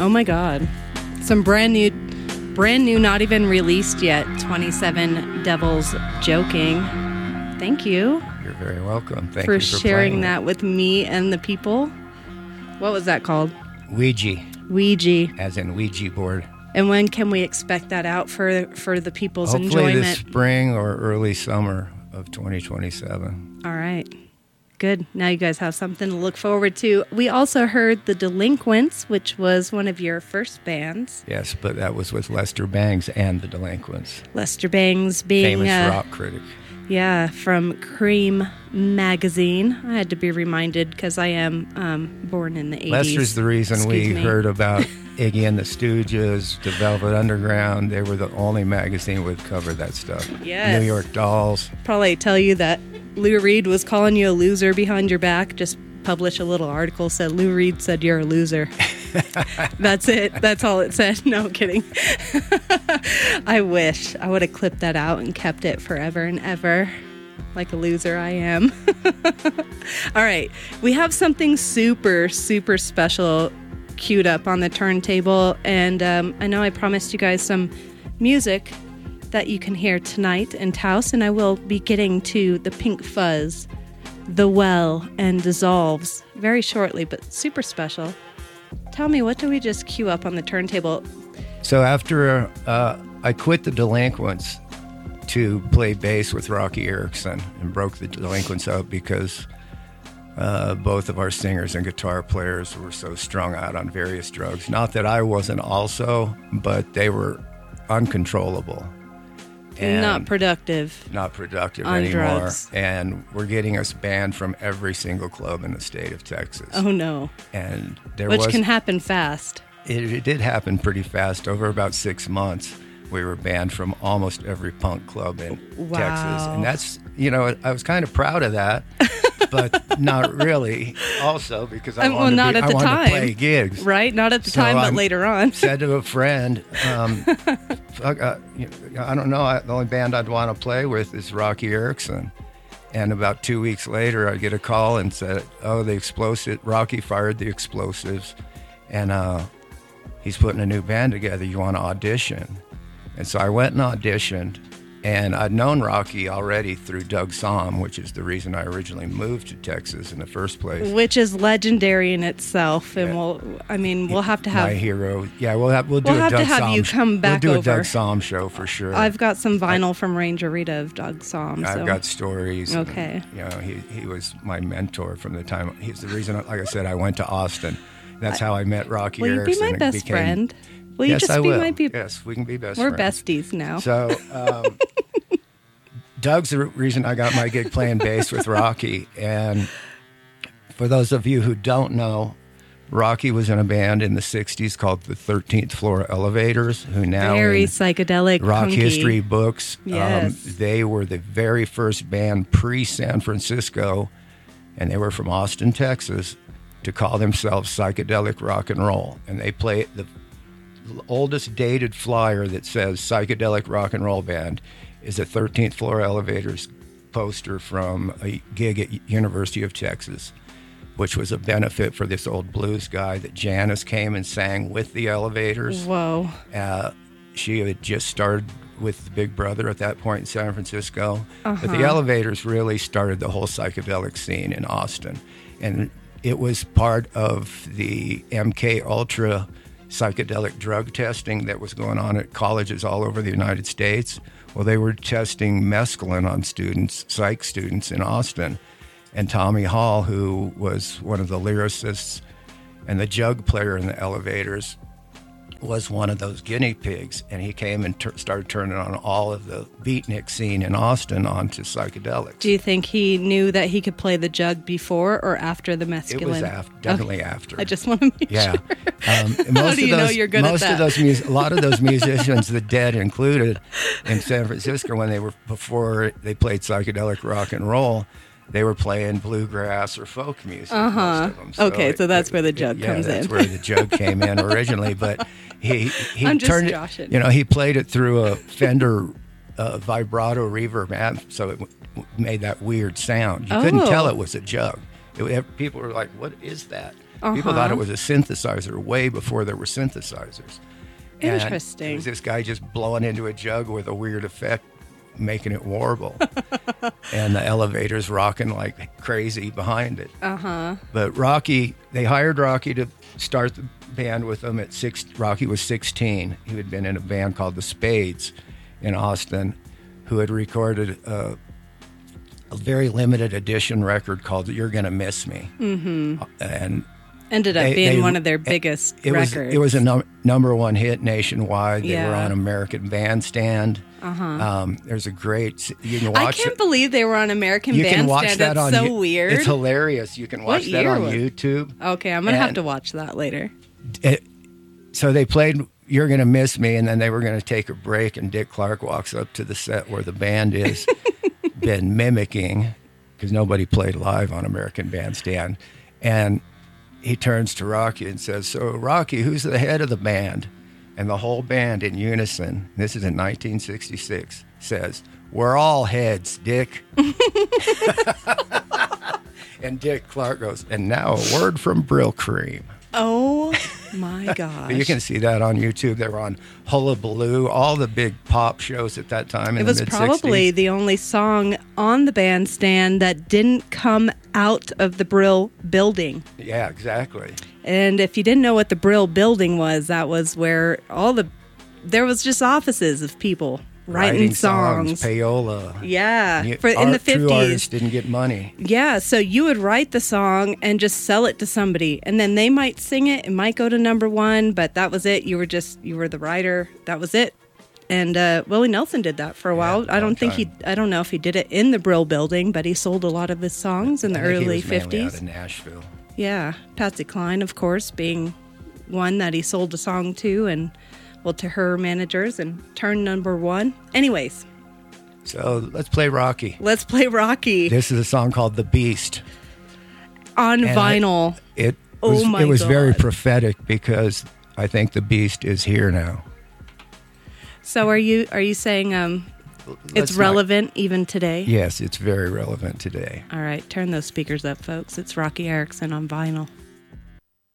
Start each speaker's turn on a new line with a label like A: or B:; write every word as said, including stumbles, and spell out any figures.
A: Oh my God. Some brand new, brand new, not even released yet, twenty-seven Devils Joking. Thank you.
B: You're very welcome. Thank
A: for
B: you for
A: sharing
B: playing
A: that
B: it.
A: with me and the people. What was that called?
B: Ouija.
A: Ouija.
B: As in Ouija board.
A: And when can we expect that out for for the people's
B: Hopefully
A: enjoyment?
B: this spring or early summer of twenty twenty-seven.
A: All right. Good. Now you guys have something to look forward to. We also heard The Delinquents, which was one of your first bands.
B: Yes, but that was with Lester Bangs and the Delinquents.
A: Lester Bangs being...
B: Famous
A: uh,
B: rock critic.
A: Yeah, from Cream Magazine. I had to be reminded because I am um, born in the eighties.
B: Lester's the reason
A: Excuse
B: we
A: me.
B: heard about Iggy and the Stooges, the Velvet Underground. They were the only magazine that would cover that stuff.
A: Yes.
B: New York Dolls.
A: Probably tell you that Lou Reed was calling you a loser behind your back. Just publish a little article said Lou Reed said you're a loser. That's it. That's all it said. No kidding. I wish I would have clipped that out and kept it forever and ever. Like a loser I am. All right. We have something super, super special queued up on the turntable. And um, I know I promised you guys some music that you can hear tonight in Taos. And I will be getting to the Pink Fuzz, The Well, and Dissolves very shortly, but super special. Tell me, what do we just queue up on the turntable?
B: So after uh, I quit the Delinquents to play bass with Rocky Erickson and broke the Delinquents up because uh, both of our singers and guitar players were so strung out on various drugs. Not that I wasn't also, but they were uncontrollable. And
A: Not productive.
B: Not productive
A: on
B: anymore.
A: drugs.
B: And we're getting us banned from every single club in the state of Texas.
A: Oh, no.
B: And there
A: Which
B: was...
A: can happen fast.
B: It, it did happen pretty fast. Over about six months, we were banned from almost every punk club in
A: Wow.
B: Texas. And that's, you know, I was kind of proud of that, but not really also because I
A: Um, well,
B: wanted,
A: not
B: to, be,
A: at
B: I
A: the
B: wanted
A: time.
B: to play gigs.
A: Right? Not at the
B: So
A: time, but
B: I'm-
A: later on.
B: Said to a friend, um, fuck, uh, you know, I don't know, I, the only band I'd want to play with is Rocky Erickson. And about two weeks later, I get a call and said, oh, the explosive, Rocky fired the explosives, and uh, he's putting a new band together. You want to audition? And so I went and auditioned, and I'd known Rocky already through Doug Somm, which is the reason I originally moved to Texas in the first place.
A: Which is legendary in itself. And
B: Yeah.
A: we'll, I mean, we'll have to have...
B: My hero. Yeah, we'll have we'll do
A: We'll
B: a
A: have
B: Doug
A: to have
B: Somm
A: you
B: sh-
A: come back
B: We'll do
A: over.
B: a Doug Somm show for sure.
A: I've got some vinyl from Ranger Rita of Doug Somm.
B: I've
A: so.
B: got stories. and,
A: Okay.
B: you know, he he was my mentor from the time. He's the reason, like I said, I went to Austin. That's how I met Rocky
A: Will you be
B: Erickson.
A: my
B: and
A: best
B: became-
A: friend? Will you
B: yes,
A: just
B: I
A: be
B: will.
A: my be-
B: Yes, we can be best
A: We're
B: friends.
A: besties now.
B: So, um, Doug's the reason I got my gig playing bass with Rocky. And for those of you who don't know, Rocky was in a band in the sixties called the thirteenth Floor Elevators, who now
A: Very
B: in
A: psychedelic,
B: rock
A: punky.
B: history books,
A: Yes.
B: um, they were the very first band pre-San Francisco, and they were from Austin, Texas, to call themselves psychedelic rock and roll. And they play the oldest dated flyer that says psychedelic rock and roll band is a thirteenth Floor Elevators poster from a gig at University of Texas, which was a benefit for this old blues guy that Janice came and sang with the Elevators.
A: Whoa.
B: Uh, she had just started with Big Brother at that point in San Francisco.
A: Uh-huh.
B: But the Elevators really started the whole psychedelic scene in Austin. And it was part of the M K Ultra psychedelic drug testing that was going on at colleges all over the United States. Well, they were testing mescaline on students, psych students in Austin. And Tommy Hall, who was one of the lyricists and the jug player in the Elevators, was one of those guinea pigs, and he came and ter- started turning on all of the beatnik scene in Austin onto psychedelics.
A: Do you think he knew that he could play the jug before or after the mescaline?
B: It was after, definitely
A: Okay.
B: after.
A: I just want to make
B: yeah.
A: sure.
B: Um, and
A: How
B: most
A: do you
B: of
A: know
B: those,
A: you're good at
B: most
A: that?
B: of those mus- a lot of those musicians, the Dead included, in San Francisco when they were before they played psychedelic rock and roll, they were playing bluegrass or folk music.
A: Uh-huh.
B: Most of them. So
A: Okay,
B: it-
A: so that's
B: it-
A: where the
B: it-
A: jug
B: yeah,
A: comes
B: that's
A: in.
B: where the jug came in originally. But he he
A: I'm just
B: turned
A: joshing.
B: it. You know, he played it through a Fender uh, vibrato reverb amp, so it w- w- made that weird sound. You couldn't
A: Oh.
B: tell it was a jug. It, would- people were like, "What is that?" People thought it was a synthesizer way before there were synthesizers. And
A: Interesting.
B: it was this guy just blowing into a jug with a weird effect, making it warble. And the elevator's rocking like crazy behind it.
A: Uh-huh.
B: But Rocky, they hired Rocky to start the band with them at six. Rocky was sixteen. He had been in a band called the Spades in Austin, who had recorded a, a very limited edition record called "You're Gonna Miss Me," mm-hmm. and
A: ended up
B: they,
A: being
B: they,
A: one of their biggest
B: it
A: records.
B: Was, it was a num- number one hit nationwide. They
A: Yeah.
B: were on American Bandstand. Uh-huh. Um, there's a great. You can watch.
A: I can't
B: it.
A: believe they were on American
B: You
A: Bandstand.
B: can watch that
A: it's
B: on.
A: so
B: you-
A: weird.
B: It's hilarious. You can watch
A: What
B: that
A: year
B: on
A: was-
B: YouTube.
A: Okay, I'm gonna have
B: And-
A: to watch that later.
B: It, so they played "You're Gonna Miss Me," and then they were going to take a break. And Dick Clark walks up to the set where the band is, been mimicking, because nobody played live on American Bandstand, and he turns to Rocky and says, "So Rocky, who's the head of the band?" And the whole band in unison, this is in nineteen sixty-six, says, "We're all heads, Dick." And Dick Clark goes, "And now a word from Brill Cream."
A: Oh my gosh!
B: But you can see that on YouTube. They were on Hullabaloo, all the big pop shows at that time in
A: It
B: the
A: was
B: mid
A: probably
B: sixties.
A: the only song on the bandstand that didn't come out of the Brill building.
B: Yeah, exactly.
A: And if you didn't know what the Brill building was, that was where all the there was just offices of people writing, songs.
B: payola.
A: Yeah,
B: You-
A: for in the
B: art- True
A: fifties.
B: artists didn't get money.
A: Yeah, so you would write the song and just sell it to somebody, and then they might sing it. It might go to number one, but that was it. You were just you were the writer. That was it. And uh, Willie Nelson did that for a while. I
B: long
A: don't think
B: time.
A: he. I don't know if he did it in the Brill building, but he sold a lot of his songs in the
B: I think he
A: early
B: was mainly out
A: fifties.
B: of Nashville.
A: Yeah, Patsy Cline, of course, being one that he sold a song to, and well, to her managers, and turned number one. Anyways,
B: So let's play Rocky.
A: let's play Rocky
B: This is a song called "The Beast."
A: on
B: And
A: vinyl.
B: It
A: Oh
B: was,
A: my
B: it was very
A: God.
B: prophetic because I think the Beast is here now.
A: So are you are you saying um
B: Let's
A: it's
B: not-
A: relevant even today?
B: Yes, it's very relevant today.
A: All right, turn those speakers up, folks. It's Rocky Erickson on vinyl.